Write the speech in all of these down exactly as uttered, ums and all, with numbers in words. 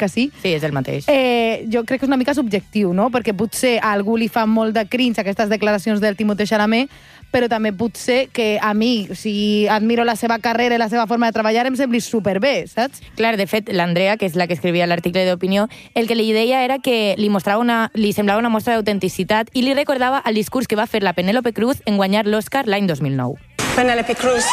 que sí. Sí, és el mateix. Eh, jo crec que és una mica subjectiu, no? Perquè potser a algú li fa molt de cringe aquestes declaracions del Timothée Chalamet, però també pot ser que a mi, si admiro la seva carrera i la seva forma de treballar, em sembli superbé, saps? Clar, de fet, l'Andrea, que és la que escrivia l'article d'opinió, el que li deia era que li, mostrava una, li semblava una mostra d'autenticitat i li recordava el discurs que va fer la Penélope Cruz en guanyar l'Oscar l'any dos mil nou. Penélope Cruz.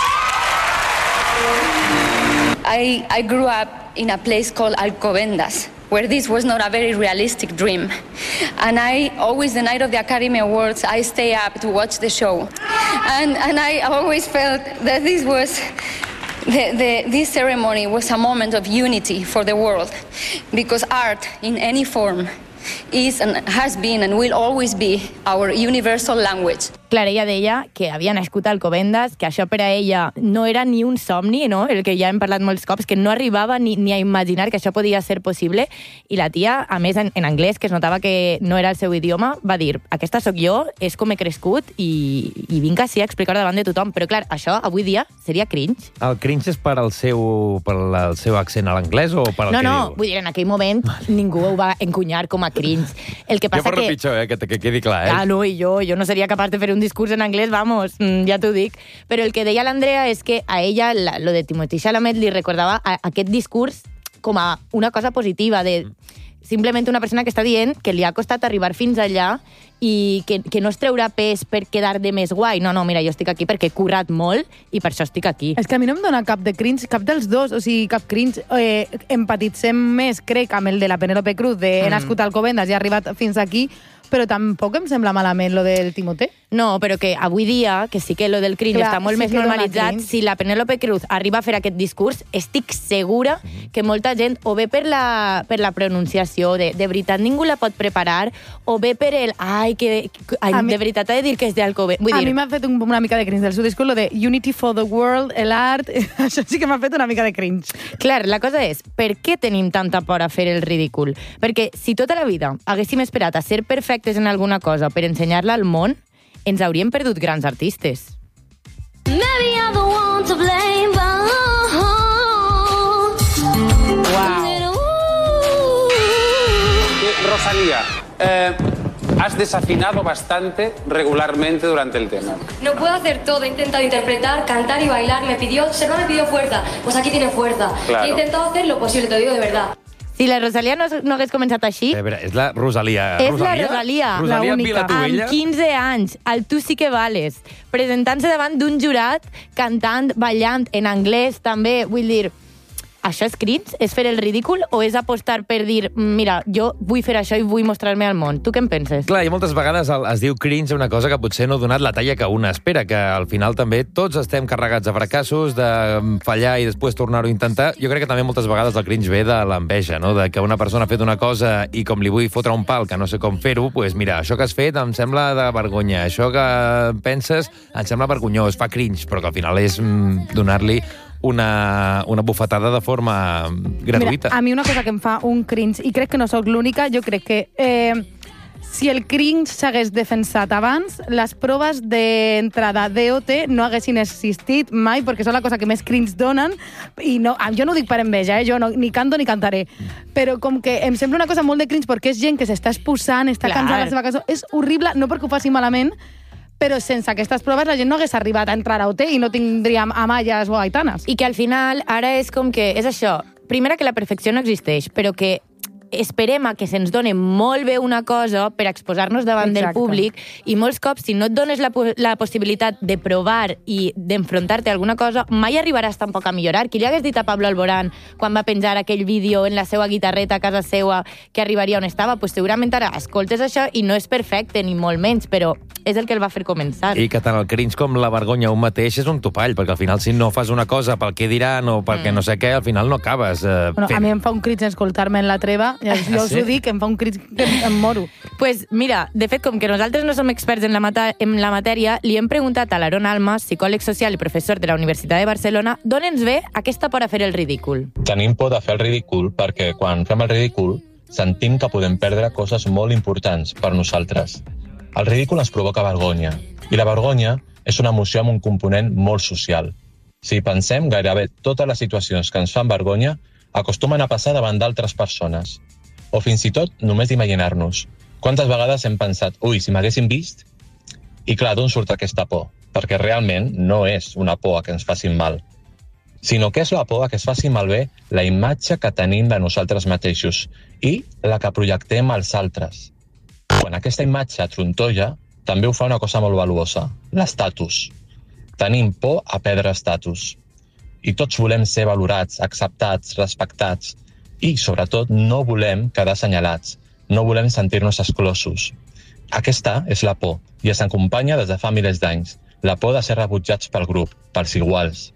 I, I grew up in a place called Alcobendas, where this was not a very realistic dream. And I, always the night of the Academy Awards, I stay up to watch the show. And, and I always felt that this was, the, the, this ceremony was a moment of unity for the world. Because art, in any form, is and has been and will always be our universal language. Clar, ella deia que havia nascut a Alcobendas, que això per a ella no era ni un somni, no? El que ja hem parlat molts cops, que no arribava ni, ni a imaginar que això podia ser possible, i la tia, a més en, en anglès, que es notava que no era el seu idioma, va dir, aquesta sóc jo, és com he crescut i, i vinc així a explicar davant de tothom. Però clar, això avui dia seria cringe. El cringe és per al seu, per el seu accent a l'anglès o per al no, que no, diu? No, vull dir, en aquell moment ningú ho va encunyar com a cringe. El que passa jo per que... pitjor, eh, que, que quedi clar, eh? Ah, no, i jo, jo no seria capaç de fer un discurs en anglès, vamos, ja t'ho dic. Però el que deia l'Andrea és que a ella, la, lo de Timothée Chalamet, li recordava a, aquest discurs com a una cosa positiva, de simplement una persona que està dient que li ha costat arribar fins allà i que, que no es treurà pes per quedar de més guai. No, no, mira, jo estic aquí perquè he currat molt i per això estic aquí. És que a mi no em dona cap de cringe, cap dels dos, o sigui, cap cringe. Eh, empatitzem més, crec, amb el de la Penélope Cruz, de he nascut a Alcobendas i ha arribat fins aquí, però tampoc em sembla malament lo del Timothée. No, però que avui dia, que sí que lo del cringe Clar, està molt sí més que dona normalitzat, cringe. si la Penélope Cruz arriba a fer aquest discurs, estic segura que molta gent, o bé per la, per la pronunciació, de, de veritat ningú la pot preparar, o bé per el, ai, que, ai A mi- de veritat he de dir que és d'Alcobendas. Vull A dir, mi m'ha fet un, una mica de cringe del seu discurs, lo de Unity for the World, l'art, això sí que m'ha fet una mica de cringe. clar, la cosa és, per què tenim tanta por a fer el ridícul? Perquè si tota la vida haguéssim esperat a ser perfectes en alguna cosa per ensenyar-la al món, ens hauríem perdut grans artistes. Maybe I'm the one to blame, but Wow. Rosalía, eh, has desafinado bastante regularmente durante el tema. No puedo hacer todo, he intentado interpretar, cantar y bailar. Me pidió, Serva me pidió fuerza, pues aquí tiene fuerza. Claro. He intentado hacer lo posible, te lo digo de verdad. Si la Rosalía no, no hagués començat així, A veure, és la Rosalía. és la Rosalía, Rosalía la única. Vilatuella. amb quinze anys, al Tu sí que vales, presentant-se davant d'un jurat, cantant, ballant, en anglès també, vull dir... Això és cringe? És fer el ridícul? O és apostar per dir, mira, jo vull fer això i vull mostrar-me al món? Tu què en penses? Clar, i moltes vegades el- es diu cringe una cosa que potser no ha donat la talla que una espera, que al final també tots estem carregats de fracassos, de fallar i després tornar-ho a intentar. Jo crec que també moltes vegades el cringe ve de l'enveja, no? De que una persona ha fet una cosa i com li vull fotre un pal que no sé com fer-ho, doncs mira, això que has fet em sembla de vergonya, això que penses em sembla vergonyós, fa cringe, però que al final és mm, donar-li una, una bufetada de forma gratuïta. Mira, a mi una cosa que em fa un cringe, i crec que no sóc l'única, jo crec que eh, si el cringe s'hagués defensat abans, les proves d'entrada d'E O T no haguessin existit mai, perquè són la cosa que més cringe donen, i no, jo no ho dic per enveja, eh? Jo no, ni canto ni cantaré, però com que em sembla una cosa molt de cringe perquè és gent que s'està exposant, està Clar. cansada de la seva cançó, és horrible, no perquè ho faci malament, però sense aquestes proves la gent no hagués arribat a entrar a O T i no tindríem Amayas o Aitanas. I que al final ara és com que, és això, primera que la perfecció no existeix, però que esperem a que se'ns doni molt bé una cosa per exposar-nos davant Exacte. del públic, i molts cops, si no et dones la, la possibilitat de provar i d'enfrontar-te a alguna cosa, mai arribaràs tampoc a millorar. Qui li hagués dit a Pablo Alborán, quan va penjar aquell vídeo en la seva guitarreta a casa seva, que arribaria on estava? Pues segurament ara escoltes això i no és perfecte, ni molt menys, però és el que el va fer començar. I que tant el cringe com la vergonya un mateix és un topall, perquè al final si no fas una cosa pel que diran o perquè mm. no sé què, al final no acabes eh, Bueno, fent. a mi em fa un crit escoltar-me en la treva, ja, jo us sí? ho dic, em fa un crit que em, em moro. Pues mira, de fet, com que nosaltres no som experts en la, mata en la matèria, li hem preguntat a l'Aaron Almas, psicòleg social i professor de la Universitat de Barcelona, d'on ens ve aquesta por a fer el ridícul. Tenim por de fer el ridícul perquè quan fem el ridícul sentim que podem perdre coses molt importants per nosaltres. El ridícul ens provoca vergonya, i la vergonya és una emoció amb un component molt social. Si pensem, gairebé totes les situacions que ens fan vergonya acostumen a passar davant d'altres persones. O fins i tot només d'imaginar-nos. Quantes vegades hem pensat, ui, si m'haguessin vist? I clar, d'on surt aquesta por? Perquè realment no és una por a que ens facin mal, sinó que és la por a que es faci malbé la imatge que tenim de nosaltres mateixos i la que projectem als altres. Quan aquesta imatge trontolla, també ho fa una cosa molt valuosa, l'estatus. Tenim por a perdre estatus. I tots volem ser valorats, acceptats, respectats. I, sobretot, no volem quedar assenyalats. No volem sentir-nos exclosos. Aquesta és la por, i es acompanya des de fa milers d'anys. La por de ser rebutjats pel grup, pels iguals.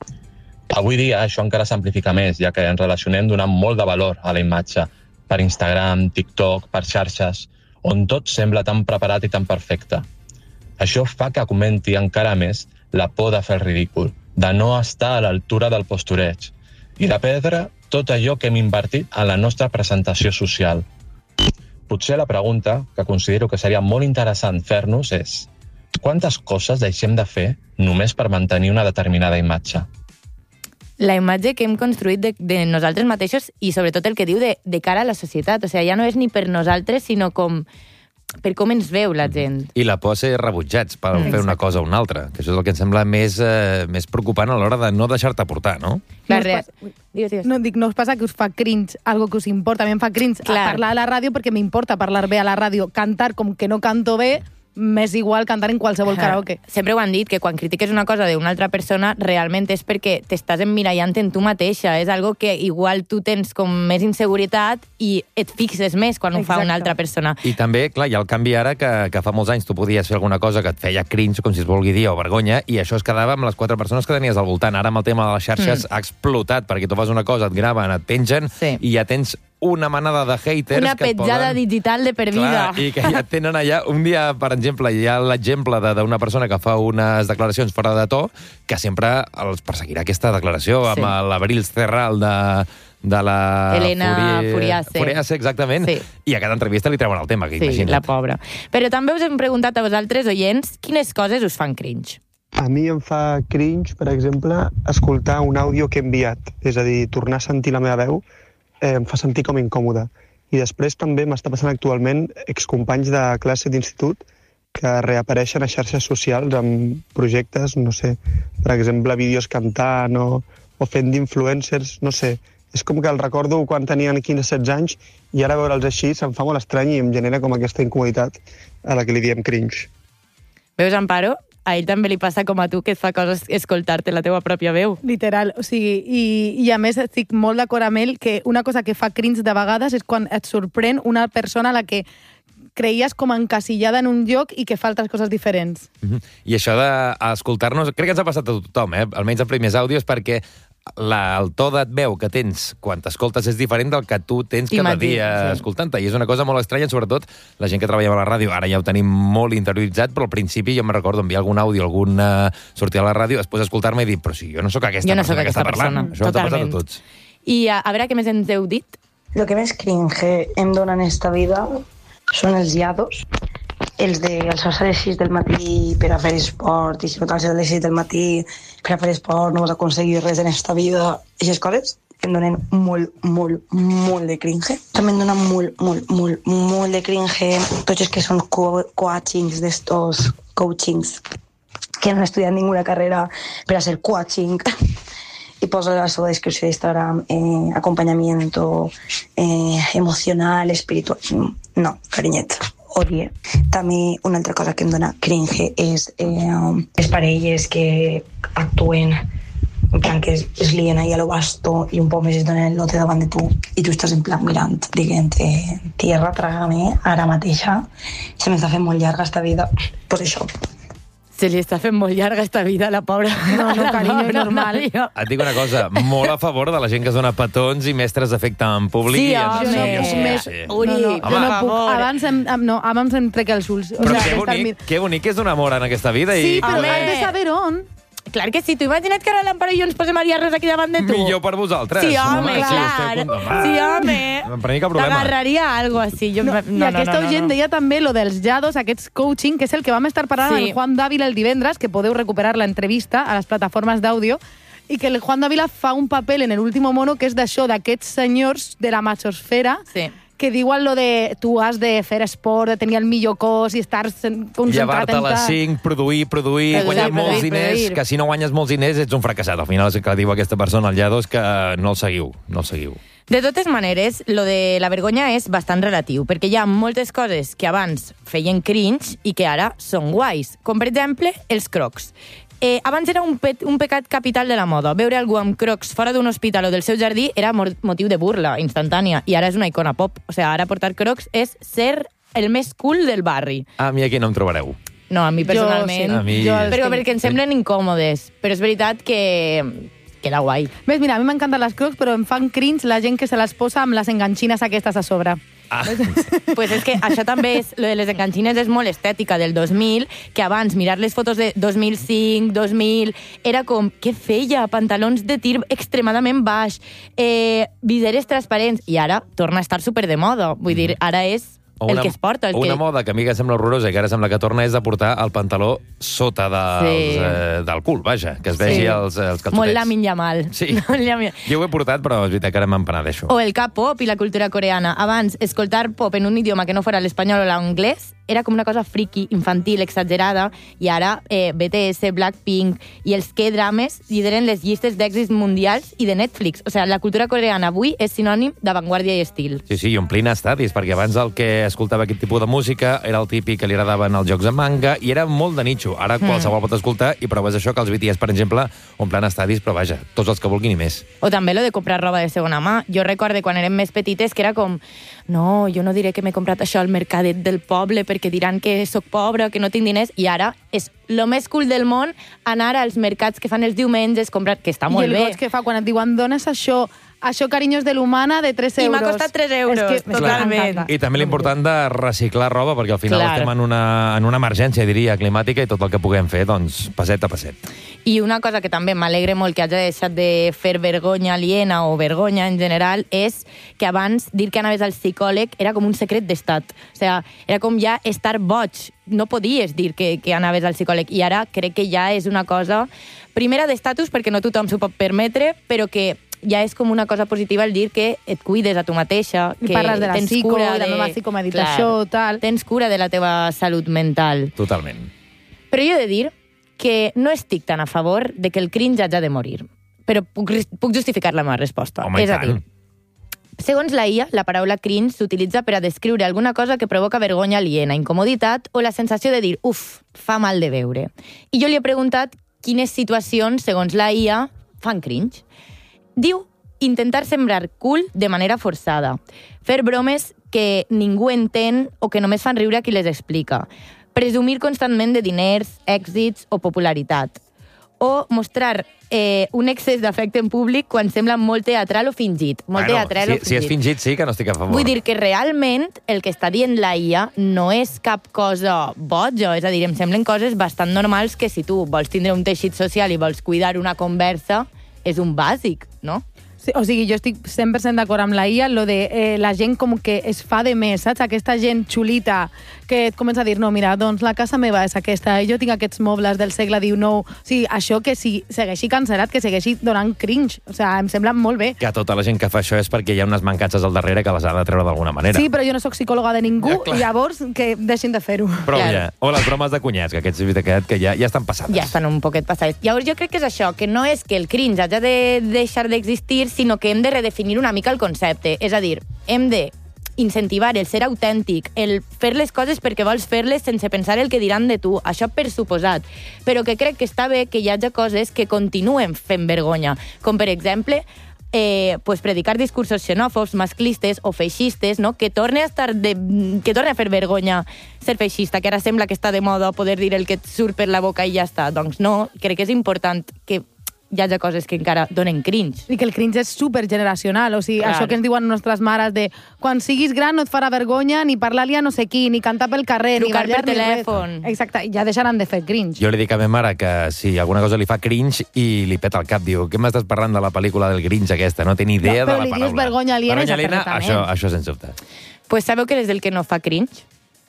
Avui dia això encara s'amplifica més, ja que ens relacionem donant molt de valor a la imatge, per Instagram, TikTok, per xarxes, on tot sembla tan preparat i tan perfecte. Això fa que augmenti encara més la por de fer el ridícul, de no estar a l'altura del postureig i de perdre tot allò que hem invertit en la nostra presentació social. Potser la pregunta que considero que seria molt interessant fer-nos és: quantes coses deixem de fer només per mantenir una determinada imatge? La imatge que hem construït de, de nosaltres mateixos i sobretot el que diu de, de cara a la societat. O sigui, ja no és ni per nosaltres, sinó com per com ens veu la gent. I la por a ser rebutjats per mm. fer una cosa o una altra, que això és el que em sembla més, eh, més preocupant a l'hora de no deixar-te portar, no? No, us passa, digues, digues. no, dic, no us passa que us fa cringe algo que us importa? A mi em fa cringe a parlar a la ràdio perquè m'importa parlar bé a la ràdio. Cantar com que no canto bé, m'és igual cantar en qualsevol karaoke. Sempre ho han dit, que quan critiques una cosa d'una altra persona, realment és perquè t'estàs emmirallant en tu mateixa. És algo que igual tu tens com més inseguretat i et fixes més quan Exacte. Ho fa una altra persona. I també, clar, hi ha el canvi ara que, que fa molts anys tu podies fer alguna cosa que et feia cringe, com si es vulgui dir, o vergonya, i això es quedava amb les quatre persones que tenies al voltant. Ara amb el tema de les xarxes mm. ha explotat, perquè tu fas una cosa, et graven, et pengen, sí. i ja tens una manada de haters... Una que petjada poden... digital de per vida. Clar, i que ja tenen allà... Un dia, per exemple, hi ha l'exemple d'una persona que fa unes declaracions fora de to, que sempre els perseguirà aquesta declaració, sí. amb l'Abril Cerral de, de la... Elena Furie... Furiase. Furiase, exactament. Sí. I a cada entrevista li treuen el tema, que sí, imagina't. La pobra. Però també us hem preguntat a vosaltres, oients, quines coses us fan cringe? A mi em fa cringe, per exemple, escoltar un àudio que he enviat. És a dir, tornar a sentir la meva veu Eh, em fa sentir com incòmode. I després també m'està passant actualment excompanys de classe d'institut que reapareixen a xarxes socials amb projectes, no sé, per exemple, vídeos cantant o, o fent d'influencers, no sé. És com que el recordo quan tenien quinze setze anys i ara veure'ls així se'm fa molt estrany i em genera com aquesta incomoditat a la que li diem cringe. Veus, Amparo? A ell també li passa com a tu, que et fa coses escoltar-te la teva pròpia veu. Literal, o sigui, i, i a més estic molt d'acord amb ell que una cosa que fa cringe de vegades és quan et sorprèn una persona a la que creies com encasillada en un lloc i que fa altres coses diferents. Mm-hmm. I això d'escoltar-nos, crec que ens ha passat a tothom, eh? Almenys els primers àudios, perquè la, el to de veu que tens quan t'escoltes és diferent del que tu tens cada dia sí. escoltant-te. I és una cosa molt estranya, sobretot la gent que treballa a la ràdio. Ara ja ho tenim molt interioritzat, però al principi jo me recordo enviar algun àudio, algun uh, sortir a la ràdio, després escoltar-me i dir, però si jo no sóc aquesta no persona que està persona. parlant. Això t'ha passat a tots. I a, a veure què més ens heu dit? Lo que més cringe em dona en esta vida són els iados, els de alçar-se a les sis del matí per a fer esport, i si no t'alces a les sis del matí per a fer esport no vas aconseguir res en esta vida. Aquestes coses em donen molt, molt, molt de cringe. També em donen molt, molt, molt, molt de cringe tots els que són co coachings d'estos coachings que no han estudiat ninguna carrera per a ser coaching i posa a la seva descripció d'Instagram eh, acompanyamiento eh, emocional, espiritual. No, carinyet. Odie. També una altra cosa que em dona cringe és eh, les parelles que actuen en plan que es, es lien ahí a lo vasto i un poc més es donen el lote davant de tu i tu estàs en plan mirant, diguent eh, tierra, trágame, ara mateixa se m'està fent molt llarga esta vida, pues això. Se li està fent molt llarga esta vida a la pobra. No, no, carinyo, és normal. Et dic una cosa, molt a favor de la gent que es dona petons i mestres d'efecte en públic. Sí, i home. No puc més. Uri, no, no, jo no puc. Abans em, no, abans em trec els ulls. Però o sea, que bonic, que bonic és donar amor en aquesta vida. Sí, i... però home. has de saber on. Clar que sí, tu imagina't que ara l'Amparo i jo ens posem a liar-nos aquí davant de tu. Millor per vosaltres. Sí, home, no, clar. Sí, home. Per mi cap problema. T'agarraria algo així. Jo, no, no, I no, aquesta no, no, gent no. deia també lo dels yados, aquests coaching, que és el que vam estar parlant sí. amb Juan Dávila el divendres, que podeu recuperar l'entrevista a les plataformes d'àudio, i que el Juan Dávila fa un paper en l'últim mono que és d'això, d'aquests senyors de la machosfera, sí. que diuen lo de tu has de fer esport, de tenir el millor cos i estar concentrat Llevar-te a en... les cinc, produir, produir, Produir, guanyar produir, molts diners, produir. que si no guanyes molts diners ets un fracassat. Al final és el que diu aquesta persona al Lladó, és que no el seguiu, no el seguiu. De totes maneres, lo de la vergonya és bastant relatiu, perquè hi ha moltes coses que abans feien cringe i que ara són guais, com per exemple els crocs. Eh, abans era un, pe un pecat capital de la moda. Veure algú amb crocs fora d'un hospital o del seu jardí era motiu de burla instantània, i ara és una icona pop. O sigui, ara portar crocs és ser el més cool del barri. A mi aquí no em trobareu. No, a mi personalment. Jo, sí. A mi... Jo però perquè em semblen incòmodes. Però és veritat que... que era guai. Ves, mira, a mi m'encanten les crocs, però em fan cringe la gent que se les posa amb les enganxines aquestes a sobre. Ah. Pues és que això també és, lo de les enganxines és molt estètica del dos mil, que abans mirar les fotos de dos mil cinc, dos mil, era com, què feia? Pantalons de tir extremadament baix, eh, viseres transparents, i ara torna a estar super de moda. Vull dir, ara és el una, que es porta. El una que... moda que a mi que sembla horrorosa i que ara sembla que torna és de portar el pantaló sota dels, Sí. eh, del cul, vaja, que es vegi Sí. els, els calçotets. Molt Lamin Yamal. Sí. Jo ho he portat, però és veritat que ara m'empenedeixo. O el K-pop i la cultura coreana. Abans, escoltar pop en un idioma que no fora l'espanyol o l'anglès era com una cosa friki, infantil, exagerada, i ara eh, B T S, Blackpink i els K-drames lideren les llistes d'èxits mundials i de Netflix. O sigui, la cultura coreana avui és sinònim d'avantguàrdia i estil. Sí, sí, i omplint estadis, perquè abans el que escoltava aquest tipus de música era el típic que li agradaven els jocs de manga i era molt de nicho. Ara qualsevol pot escoltar i proves això que els B T S, per exemple, omplen estadis, però vaja, tots els que vulguin i més. O també lo de comprar roba de segona mà. Jo recorde quan érem més petites que era com no, jo no diré que m'he comprat això al mercadet del poble perquè diran que sóc pobra, que no tinc diners, i ara és lo més cool del món anar als mercats que fan els diumenges, comprar, que està molt I el bé. goig que fa quan et diuen dones això, això, carinyos de l'humana, de tres euros. I m'ha costat tres euros, És que, totalment. I també l'important de reciclar roba, perquè al final Clar. estem en una, en una emergència, diria, climàtica, i tot el que puguem fer, doncs, passet a passet. I una cosa que també m'alegre molt que hagi deixat de fer vergonya aliena o vergonya en general és que abans dir que anaves al psicòleg era com un secret d'estat. O sigui, era com ja estar boig. No podies dir que, que anaves al psicòleg. I ara crec que ja és una cosa, primera d'estatus, perquè no tothom s'ho pot permetre, però que ja és com una cosa positiva el dir que et cuides a tu mateixa, I que parles de la tens psico, cura i la de... meva psicomeditació, tal. Tens cura de la teva salut mental. Totalment. Però jo he de dir que no estic tan a favor de que el cringe hagi de morir. Però puc, puc justificar la meva resposta. Home, i és a dir, tant. segons la I A, la paraula cringe s'utilitza per a descriure alguna cosa que provoca vergonya aliena, incomoditat o la sensació de dir, uf, fa mal de veure. I jo li he preguntat quines situacions, segons la I A, fan cringe. Diu intentar sembrar cool de manera forçada, fer bromes que ningú entén o que només fan riure a qui les explica, presumir constantment de diners, èxits o popularitat, o mostrar eh, un excés d'afecte en públic quan sembla molt teatral o fingit. Molt bueno, teatral si, o fingit. si és fingit, sí que no estic a favor. Vull dir que realment el que està dient la I A no és cap cosa boja, és a dir, em semblen coses bastant normals que si tu vols tindre un teixit social i vols cuidar una conversa, és un bàsic, no? Sí, o sigui, jo estic cent per cent d'acord amb la I A, lo de eh, la gent com que es fa de més, saps? Aquesta gent xulita que et comença a dir, no, mira, doncs la casa meva és aquesta, i jo tinc aquests mobles del segle dinou. O sigui, això que si segueixi cancel·lat, que segueixi donant cringe. O sigui, em sembla molt bé. Que tota la gent que fa això és perquè hi ha unes mancances al darrere que les ha de treure d'alguna manera. Sí, però jo no sóc psicòloga de ningú, Ja, clar. i llavors que deixin de fer-ho. Però Clar. ja, o les bromes de cunyats, que aquests aquest, que ja, ja estan passades. Ja estan un poquet passades. Llavors jo crec que és això, que no és que el cringe hagi de deixar d'existir, sinó que hem de redefinir una mica el concepte. És a dir, hem de incentivar el ser autèntic, el fer les coses perquè vols fer-les sense pensar el que diran de tu, això per suposat. Però que crec que està bé que hi hagi coses que continuen fent vergonya, com per exemple eh, pues predicar discursos xenòfobs, masclistes o feixistes, no? que torne a estar de, que torne a fer vergonya ser feixista, que ara sembla que està de moda poder dir el que et surt per la boca i ja està. Doncs no, crec que és important que hi ha coses que encara donen cringe. I que el cringe és supergeneracional, o sigui, Clar. això que ens diuen nostres mares de quan siguis gran no et farà vergonya ni parlar-li a no sé qui, ni cantar pel carrer, Trucar ni ballar, per ni res. telèfon. Exacte, ja deixaran de fer cringe. Jo li dic a ma mare que si alguna cosa li fa cringe i li peta el cap, diu, què m'estàs parlant de la pel·lícula del Grinch aquesta? No té ni idea No, però de la li paraula. dius vergonya aliena i ja Vergonya està això, perfectament. això sense dubte. Pues sabeu què és el que no fa cringe?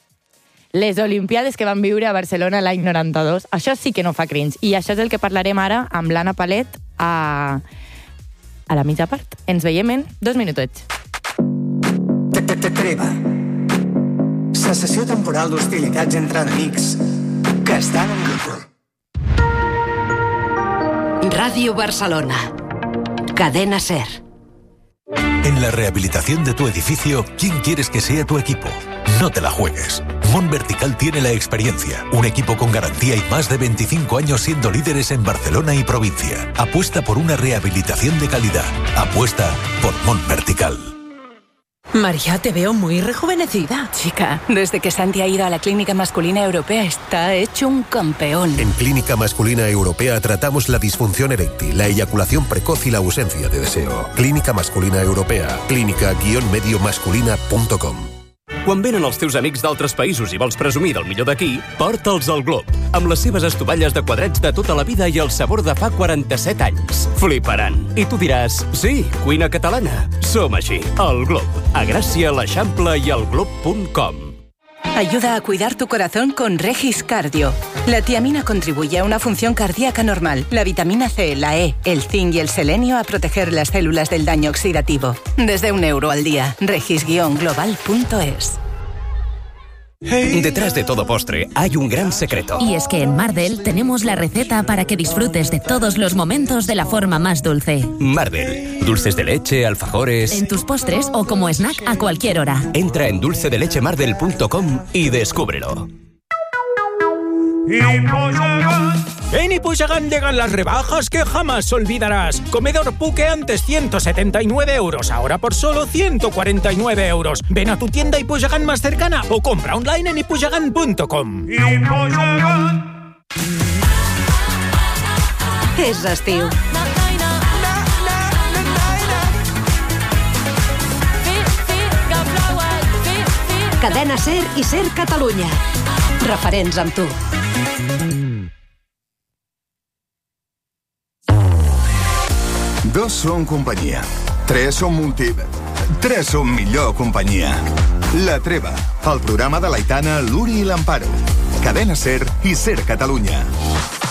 Les Olimpiades que van viure a Barcelona l'any noranta-dos. Això sí que no fa cringe. I això és el que parlarem ara amb l'Anna Palet a, a la mitja part. Ens veiem en dos minutets. Treva. Cessació temporal d'hostilitats entre enemics que estan en grup. Radio Barcelona. Cadena SER. En la rehabilitación de tu edificio, ¿quién quieres que sea tu equipo? No te la juegues. Mont Vertical tiene la experiencia, un equipo con garantía y más de veinticinco años siendo líderes en Barcelona y provincia. Apuesta por una rehabilitación de calidad. Apuesta por Mont Vertical. María, te veo muy rejuvenecida. Chica, desde que Santi ha ido a la Clínica Masculina Europea está hecho un campeón. En Clínica Masculina Europea tratamos la disfunción eréctil, la eyaculación precoz y la ausencia de deseo. Clínica Masculina Europea. clínica guion medio masculina punto com. Quan venen els teus amics d'altres països i vols presumir del millor d'aquí, porta'ls al Glob, amb les seves estovalles de quadrets de tota la vida i el sabor de fa quaranta-set anys. Fliparan. I tu diràs, sí, cuina catalana. Som així. El Glob. A Gràcia, l'Eixample i el glob punt com. Ayuda a cuidar tu corazón con Regis Cardio. La tiamina contribuye a una función cardíaca normal. La vitamina C, la E, el zinc y el selenio a proteger las células del daño oxidativo. Desde un euro al día. regis guion global punto es. Detrás de todo postre hay un gran secreto. Y es que en Mardel tenemos la receta para que disfrutes de todos los momentos de la forma más dulce. Mardel. Dulces de leche, alfajores... En tus postres o como snack a cualquier hora. Entra en dulce de leche mardel punto com y descúbrelo. En Ipuigagán llegan las rebajas que jamás olvidarás. Comedor Puque antes ciento setenta y nueve euros, ahora por solo ciento cuarenta y nueve euros. Ven a tu tienda Ipuigagán más cercana o compra online en ipuigagán punto com. És estiu. Cadena SER i SER Catalunya. Referents amb tu. Dos són companyia. Tres són multi... Tres són millor companyia. La Treva, el programa de l'Aitana, l'Uri i l'Amparo. Cadena SER i SER Catalunya.